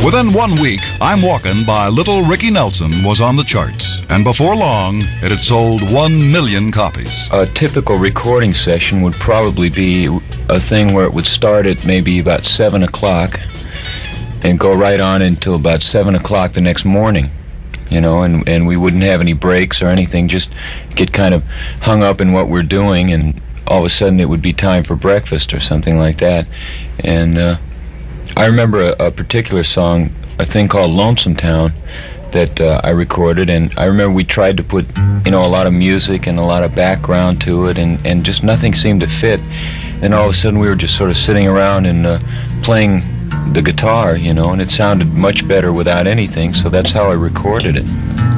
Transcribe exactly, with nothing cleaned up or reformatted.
Within one week, I'm Walkin' by Little Ricky Nelson was on the charts, and before long, it had sold one million copies. A typical recording session would probably be a thing where it would start at maybe about seven o'clock and go right on until about seven o'clock the next morning, you know, and, and we wouldn't have any breaks or anything, just get kind of hung up in what we're doing, and all of a sudden it would be time for breakfast or something like that. And uh, I remember a, a particular song, a thing called Lonesome Town, that uh, I recorded, and I remember we tried to put, you know, a lot of music and a lot of background to it, and, and just nothing seemed to fit. And all of a sudden we were just sort of sitting around and uh, playing the guitar, you know, and it sounded much better without anything, so that's how I recorded it.